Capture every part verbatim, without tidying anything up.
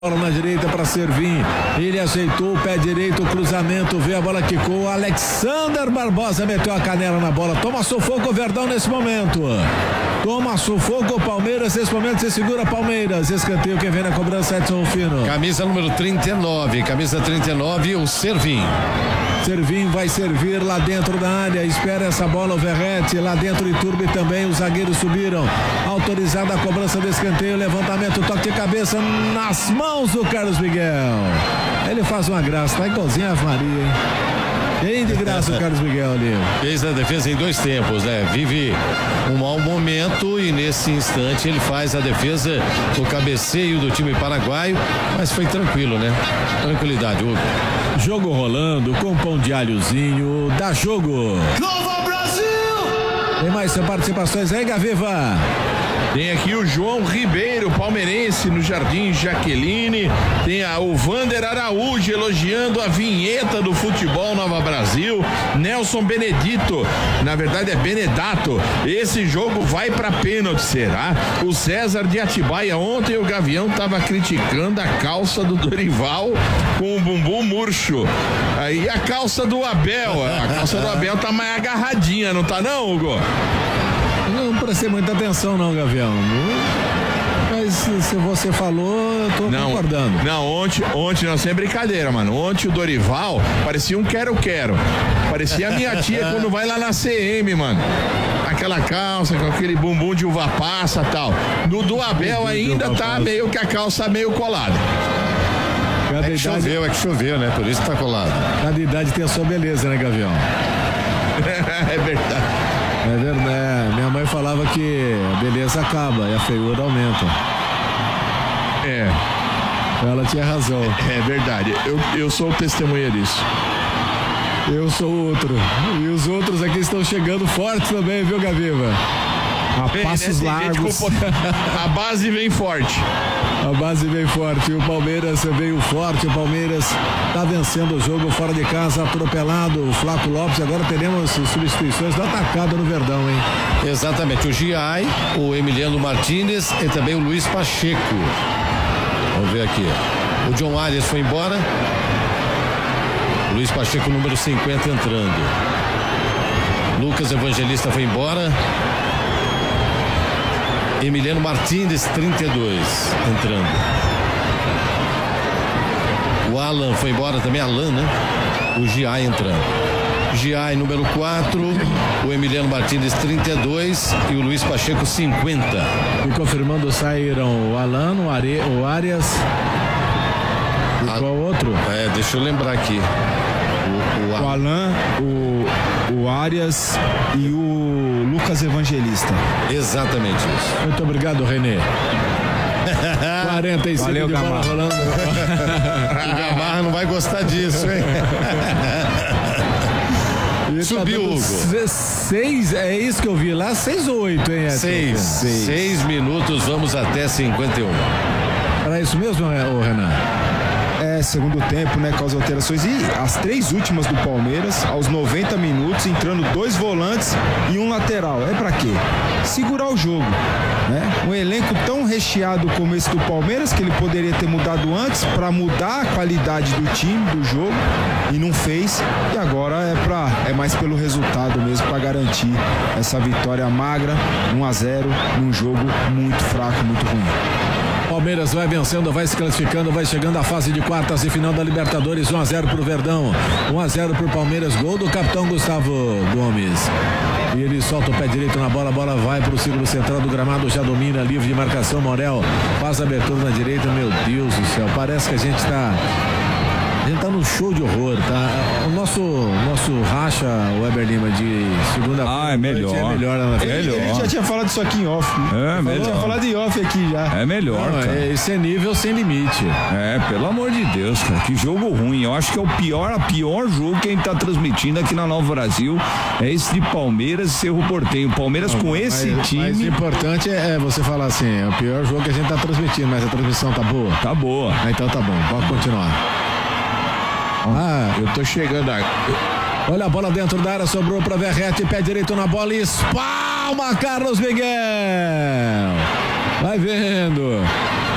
Bola na direita para Servin, ele aceitou o pé direito, o cruzamento, vê a bola, quicou, Alexander Barbosa meteu a canela na bola, toma sufoco o Verdão nesse momento, toma sufoco o Palmeiras nesse momento, se segura Palmeiras, escanteio, quem vem na cobrança, Edson Rufino. Camisa número trinta e nove, camisa trinta e nove, o Servin. Servin vai servir lá dentro da área, espera essa bola o Verrete, lá dentro Iturbe também, os zagueiros subiram, autorizada a cobrança do escanteio, levantamento, toque de cabeça nas mãos do Carlos Miguel, ele faz uma graça, tá igualzinho a Ave Maria, hein? Bem de graça o Carlos Miguel ali. Fez a defesa em dois tempos, né? Vive um mau momento e nesse instante ele faz a defesa do cabeceio do time paraguaio, mas foi tranquilo, né? Tranquilidade, Hugo. Jogo rolando com pão de alhozinho, dá jogo. Nova Brasil! Tem mais participações aí, Gaviva? Tem aqui o João Ribeiro, palmeirense, no Jardim Jaqueline. Tem a, o Vander Araújo elogiando a vinheta do futebol Nova Brasil. Nelson Benedito, na verdade é Benedato. Esse jogo vai pra pênalti, será? O César de Atibaia, ontem o Gavião tava criticando a calça do Dorival com o bumbum murcho. Aí a calça do Abel, a calça do Abel tá mais agarradinha, não tá não, Hugo? Não prestei muita atenção não, Gavião. Mas se você falou, eu tô não, concordando. Não, ontem, ontem não, sem brincadeira, mano. Ontem o Dorival parecia um quero-quero. Parecia a minha tia quando vai lá na C M, mano. Aquela calça, com aquele bumbum de uva passa e tal. No do Abel ainda tá meio que a calça meio colada. Cada é que idade... choveu, é que choveu, né? Por isso tá colado. Cada idade tem a sua beleza, né, Gavião? É verdade. É verdade, minha mãe falava que a beleza acaba e a feiura aumenta. É. Ela tinha razão. É verdade, eu, eu sou testemunha disso. Eu sou outro. E os outros aqui estão chegando fortes também, viu, Gaviva? A Bem, passos né? largos. Com... A base vem forte. A base vem forte, o Palmeiras veio forte, o Palmeiras tá vencendo o jogo fora de casa, atropelado, o Flaco Lopes, agora teremos substituições do atacado no Verdão, hein? Exatamente, o Giai, o Emiliano Martínez e também o Luiz Pacheco. Vamos ver aqui, o John Arias foi embora, o Luiz Pacheco número cinquenta entrando, Lucas Evangelista foi embora, Emiliano Martínez, trinta e dois, entrando. O Alan foi embora também, Alan, né? O Giai entrando. Giai, número quatro, o Emiliano Martínez, trinta e dois e o Luiz Pacheco, cinquenta. E confirmando, saíram o Alan, o, Are... o Arias e A... qual outro? É, deixa eu lembrar aqui. O, o, o Alan, o, o Arias e o Lucas Evangelista. Exatamente isso. Muito obrigado, Renê. quarenta e cinco Valeu, de bola Gamarra. rolando. O Gamarra não vai gostar disso, hein? Subiu, tá Hugo. Seis, é isso que eu vi lá, seis ou oito, hein? Seis, seis. Seis minutos, vamos até cinquenta e um. Era isso mesmo, Renan? É, segundo tempo, né, com as alterações. E as três últimas do Palmeiras, aos noventa minutos, entrando dois volantes e um lateral. É pra quê? Segurar o jogo, né? Um elenco tão recheado como esse do Palmeiras, que ele poderia ter mudado antes para mudar a qualidade do time, do jogo, e não fez. E agora é, pra, é mais pelo resultado mesmo, para garantir essa vitória magra, um a zero, num jogo muito fraco, muito ruim. Palmeiras vai vencendo, vai se classificando, vai chegando à fase de quartas e final da Libertadores, um a zero pro Verdão, um a zero pro Palmeiras, gol do capitão Gustavo Gomes. E ele solta o pé direito na bola, a bola vai pro círculo central do gramado, já domina, livre de marcação, Morel faz a abertura na direita, meu Deus do céu, parece que a gente tá... A gente tá num show de horror, tá? O nosso, nosso racha, o Weber Lima, de segunda-feira. Ah, é melhor. É melhor na ele, melhor. ele já tinha falado isso aqui em off. Né? É, melhor. Tinha falado em off aqui já. É melhor, Não, cara. Esse é nível sem limite. É, pelo amor de Deus, cara. Que jogo ruim. Eu acho que é o pior, a pior jogo que a gente tá transmitindo aqui na Nova Brasil. É esse de Palmeiras e Cerro Porteño. Palmeiras Não, com esse mas, time. Mas o importante é você falar assim, é o pior jogo que a gente tá transmitindo, mas a transmissão tá boa? Tá boa. Ah, então tá bom, pode continuar. Ah, eu tô chegando aqui. Olha a bola dentro da área, sobrou para Verrete, pé direito na bola e espalma Carlos Miguel. Vai vendo.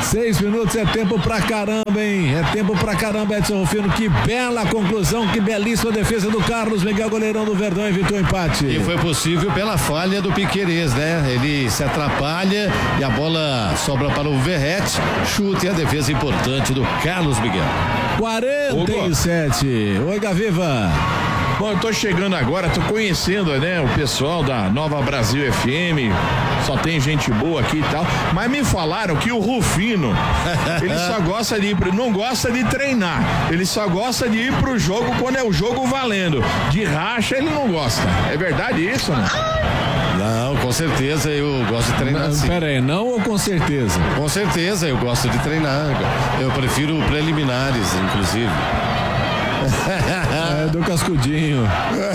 Seis minutos é tempo pra caramba, hein? É tempo pra caramba, Edson Rufino. Que bela conclusão, que belíssima defesa do Carlos Miguel, goleirão do Verdão, evitou o empate. E foi possível pela falha do Piquerez, né? Ele se atrapalha e a bola sobra para o Verrete, chute e a defesa importante do Carlos Miguel. quarenta e sete. Oi, Gaviva. Bom, eu tô chegando agora, tô conhecendo, né, o pessoal da Nova Brasil F M, só tem gente boa aqui e tal, mas me falaram que o Rufino, ele só gosta de ir, pro, não gosta de treinar, ele só gosta de ir pro jogo quando é o jogo valendo, de racha ele não gosta, é verdade isso, né? Não, com certeza eu gosto de treinar. Não, pera aí, não ou com certeza? Com certeza eu gosto de treinar, eu prefiro preliminares, inclusive. É do cascudinho.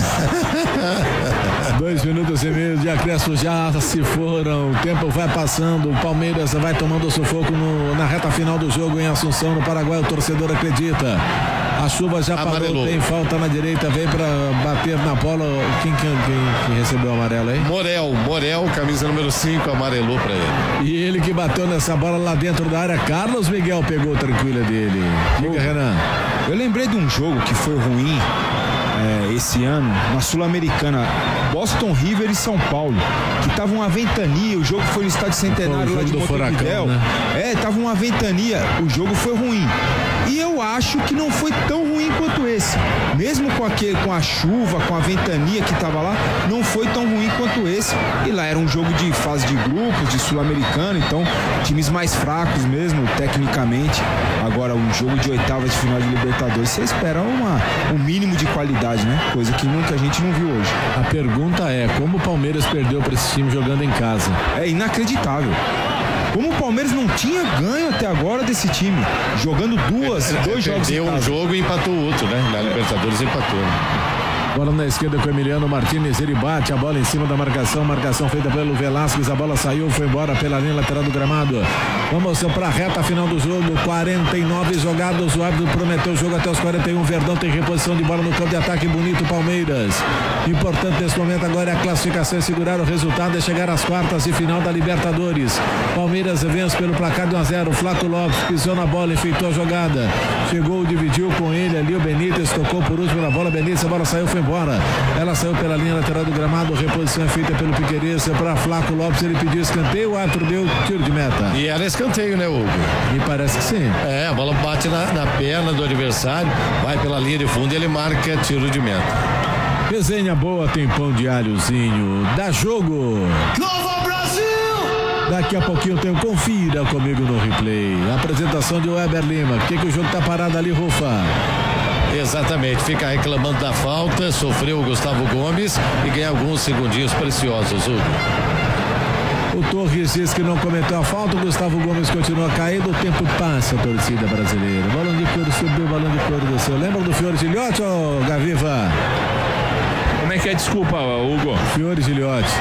Dois minutos e meio de acréscimo já se foram. O tempo vai passando. O Palmeiras vai tomando sufoco no, na reta final do jogo em Assunção, no Paraguai. O torcedor acredita. A chuva já parou. Amarelou. Tem falta na direita. Vem pra bater na bola. Quem, quem, quem, quem recebeu o amarelo aí? Morel. Morel, camisa número cinco, amarelou pra ele. E ele que bateu nessa bola lá dentro da área. Carlos Miguel pegou tranquila dele. Diga, Renan. Eu lembrei de um jogo que foi ruim é, esse ano, na Sul-Americana, Boston River e São Paulo, que tava uma ventania, o jogo foi no Estádio Centenário lá de Montevidéu, né? É, tava uma ventania, o jogo foi ruim. E eu acho que não foi tão ruim quanto esse. Mesmo com, aquele, com a chuva, com a ventania que tava lá, não foi tão ruim quanto esse. E lá era um jogo de fase de grupos, de Sul-Americano, então times mais fracos mesmo, tecnicamente. Agora, um jogo de oitavas de final de Libertadores, você espera uma, um mínimo de qualidade, né? Coisa que nunca a gente não viu hoje. A pergunta é, como o Palmeiras perdeu para esse time jogando em casa? É inacreditável. Como o Palmeiras não tinha ganho até agora desse time, jogando duas, dois jogos. Perdeu um jogo e empatou o outro, né? Na Libertadores empatou. Bola na esquerda com o Emiliano Martínez, ele bate a bola em cima da marcação, marcação feita pelo Velasquez, a bola saiu, foi embora pela linha lateral do gramado. Vamos para a reta final do jogo, quarenta e nove jogados, o árbitro prometeu o jogo até os quarenta e um, Verdão tem reposição de bola no campo de ataque, bonito Palmeiras. Importante nesse momento agora é a classificação, segurar o resultado e chegar às quartas e final da Libertadores. Palmeiras vence pelo placar de um a zero, Flávio Lopes pisou na bola, enfeitou a jogada, chegou, dividiu com ele ali, o Benítez tocou por último na bola, Benítez, a bola saiu, foi embora. Ela saiu pela linha lateral do gramado, reposição é feita pelo Piquerez para Flávio Lopes, ele pediu escanteio, o árbitro deu tiro de meta. E era escanteio, né, Hugo? Me parece que sim. É, a bola bate na, na perna do adversário, vai pela linha de fundo e ele marca tiro de meta. Resenha boa, tem pão de alhozinho, dá jogo. Nova Brasil! Daqui a pouquinho tem um confira comigo no replay. Apresentação de Weber Lima. Por que, que o jogo tá parado ali, Rufa? Exatamente, fica reclamando da falta, sofreu o Gustavo Gomes e ganha alguns segundinhos preciosos, Hugo. O Torres diz que não cometeu a falta, o Gustavo Gomes continua caído, o tempo passa, a torcida brasileira. O balão de couro subiu, o balão de couro desceu. Lembra do Fiore Gilhote, ô Gaviva? Como é que é? Desculpa, Hugo. Fiore Gilhote.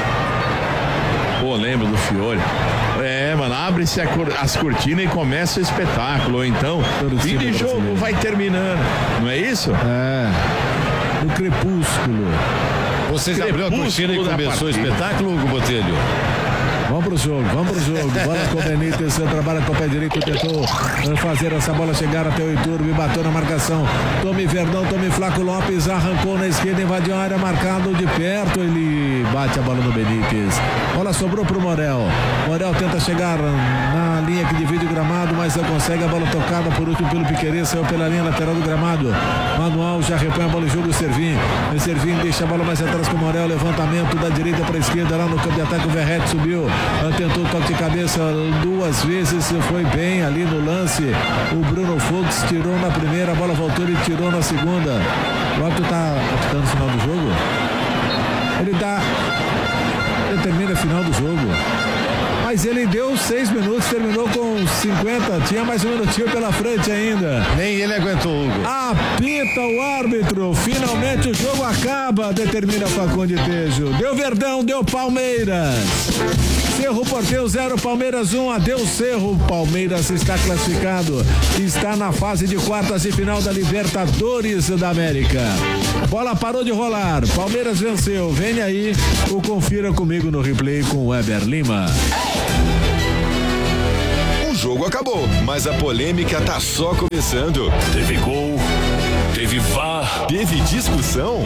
Pô, lembro do Fiore. É, mano, abre-se as cortinas e começa o espetáculo. Ou então, fim de jogo vai terminando. Não é isso? É. No crepúsculo. Você já abriu a cortina e começou o espetáculo, Hugo Botelho? Vamos pro jogo, vamos pro jogo. Bola com o Benítez, trabalha com o pé direito, tentou fazer essa bola chegar até o Iturbe, bateu na marcação. Tome Verdão, tome Flávio Lopes, arrancou na esquerda, invadiu a área, marcado de perto, ele bate a bola no Benítez. Bola sobrou pro Morel. Morel tenta chegar na linha que divide o gramado, mas não consegue. A bola tocada por último pelo Piquerez, saiu pela linha lateral do gramado. Manual já repõe a bola em jogo, o Servin. O Servin deixa a bola mais atrás com o Morel, levantamento da direita para a esquerda, lá no campo de ataque o Verrete subiu. Tentou toque de cabeça duas vezes, foi bem ali no lance. O Bruno Fux tirou na primeira, a bola voltou, ele tirou na segunda. O árbitro está apitando o final do jogo. Ele dá. Ele termina o final do jogo. Mas ele deu seis minutos, terminou com cinquenta, tinha mais um minutinho pela frente ainda. Nem ele aguentou, Hugo. Apita o árbitro, finalmente o jogo acaba, determina Facundo Tejo. Deu Verdão, deu Palmeiras. Cerro Porteiro zero, Palmeiras um, adeus Cerro. Palmeiras está classificado, está na fase de quartas e final da Libertadores da América. Bola parou de rolar, Palmeiras venceu. Vem aí o Confira Comigo no replay com Weber Lima. O jogo acabou, mas a polêmica tá só começando. Teve gol, teve V A R, teve discussão.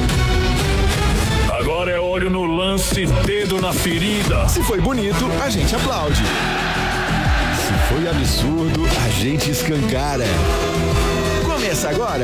Agora é olho no lance, dedo na ferida. Se foi bonito, a gente aplaude. Se foi absurdo, a gente escancara. Começa agora.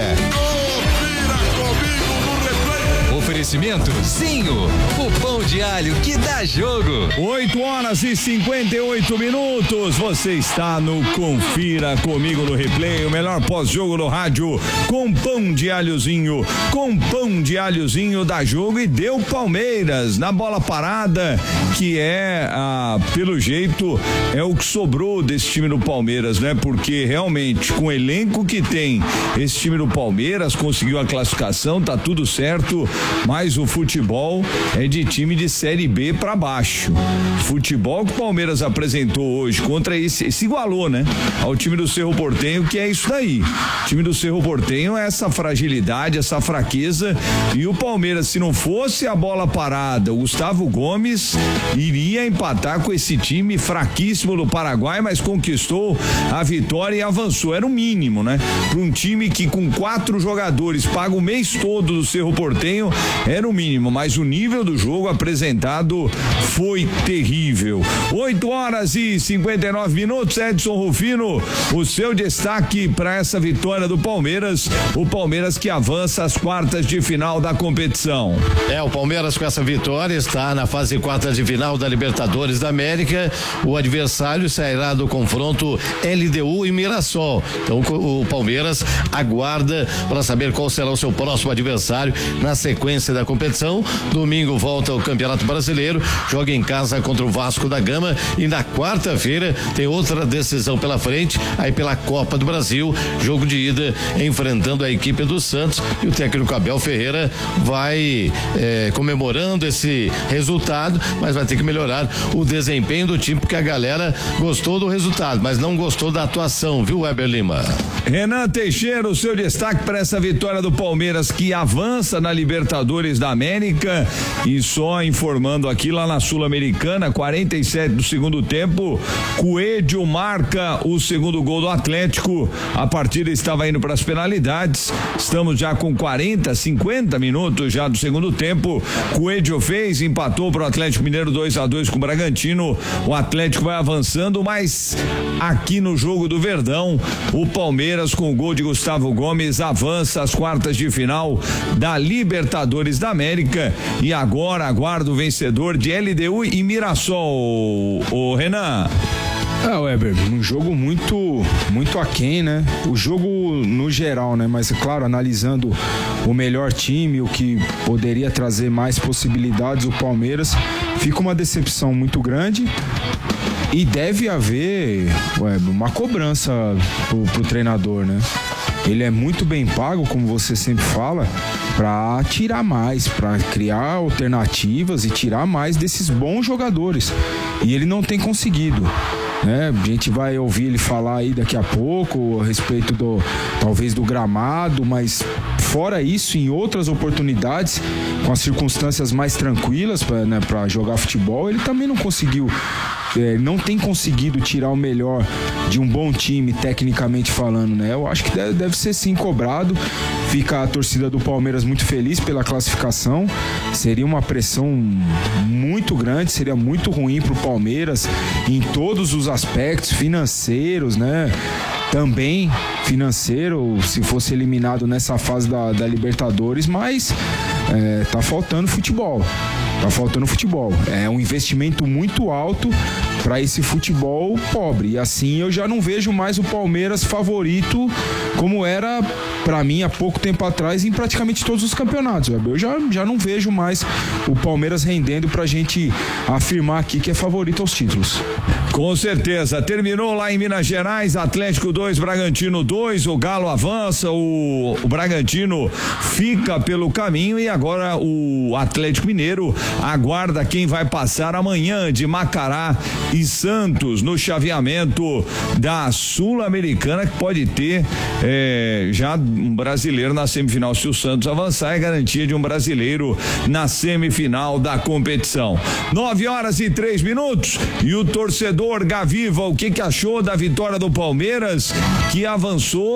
Oferecimento Zinho, o pão de alho que dá jogo. oito horas e cinquenta e oito minutos. Você está no Confira Comigo no Replay, o melhor pós-jogo no rádio, com pão de alhozinho. Com pão de alhozinho dá jogo e deu Palmeiras na bola parada, que é, ah, pelo jeito, é o que sobrou desse time do Palmeiras, né? Porque realmente, com o elenco que tem, esse time do Palmeiras conseguiu a classificação, tá tudo certo. Mas o futebol é de time de Série B pra baixo. Futebol que o Palmeiras apresentou hoje contra esse, se igualou, né? Ao time do Cerro Porteño, que é isso daí. O time do Cerro Porteño é essa fragilidade, essa fraqueza, e o Palmeiras, se não fosse a bola parada, o Gustavo Gomes iria empatar com esse time fraquíssimo do Paraguai, mas conquistou a vitória e avançou. Era o mínimo, né? Para um time que com quatro jogadores paga o mês todo do Cerro Porteño, era o mínimo, mas o nível do jogo apresentado foi terrível. oito horas e cinquenta e nove minutos. Edson Rufino, o seu destaque para essa vitória do Palmeiras, o Palmeiras que avança às quartas de final da competição. É, o Palmeiras com essa vitória está na fase quartas de final da Libertadores da América. O adversário sairá do confronto L D U e Mirassol. Então o Palmeiras aguarda para saber qual será o seu próximo adversário na sequência da competição. Domingo volta ao Campeonato Brasileiro, joga em casa contra o Vasco da Gama, e na quarta-feira tem outra decisão pela frente, aí pela Copa do Brasil, jogo de ida enfrentando a equipe do Santos, e o técnico Abel Ferreira vai eh, comemorando esse resultado, mas vai ter que melhorar o desempenho do time, porque a galera gostou do resultado, mas não gostou da atuação, viu, Weber Lima? Renan Teixeira, o seu destaque para essa vitória do Palmeiras, que avança na Libertadores da América. E só informando aqui, lá na Sul-Americana, quarenta e sete do segundo tempo, Coelho marca o segundo gol do Atlético. A partida estava indo para as penalidades, estamos já com quarenta, cinquenta minutos já do segundo tempo. Coelho fez, empatou para o Atlético Mineiro dois a dois com o Bragantino. O Atlético vai avançando, mas aqui no jogo do Verdão, o Palmeiras, com o gol de Gustavo Gomes, avança às quartas de final da Libertadores da América, e agora aguarda o vencedor de L D U e Mirassol. O Renan. É, Weber, um jogo muito, muito aquém, né? O jogo no geral, né? Mas, é claro, analisando o melhor time, o que poderia trazer mais possibilidades, o Palmeiras, fica uma decepção muito grande. E deve haver, Weber, uma cobrança pro, pro treinador, né? Ele é muito bem pago, como você sempre fala, para tirar mais, para criar alternativas e tirar mais desses bons jogadores. E ele não tem conseguido, né? A gente vai ouvir ele falar aí daqui a pouco a respeito do, talvez, do gramado, mas fora isso, em outras oportunidades, com as circunstâncias mais tranquilas para, né, para jogar futebol, ele também não conseguiu. É, não tem conseguido tirar o melhor de um bom time, tecnicamente falando, né? Eu acho que deve, deve ser sim cobrado. Fica a torcida do Palmeiras muito feliz pela classificação. Seria uma pressão muito grande, seria muito ruim pro Palmeiras em todos os aspectos financeiros, né? Também financeiro, se fosse eliminado nessa fase da, da Libertadores, mas é, tá faltando futebol. Tá faltando futebol. É um investimento muito alto para esse futebol pobre. E assim eu já não vejo mais o Palmeiras favorito como era para mim há pouco tempo atrás em praticamente todos os campeonatos. Eu já, já não vejo mais o Palmeiras rendendo pra gente afirmar aqui que é favorito aos títulos. Com certeza. Terminou lá em Minas Gerais, Atlético dois, Bragantino dois, o Galo avança, o, o Bragantino fica pelo caminho, e agora o Atlético Mineiro aguarda quem vai passar amanhã de Macará e Santos no chaveamento da Sul-Americana, que pode ter é, já um brasileiro na semifinal. Se o Santos avançar, é garantia de um brasileiro na semifinal da competição. Nove horas e três minutos, e o torcedor Vitor Gaviva, o que que achou da vitória do Palmeiras, que avançou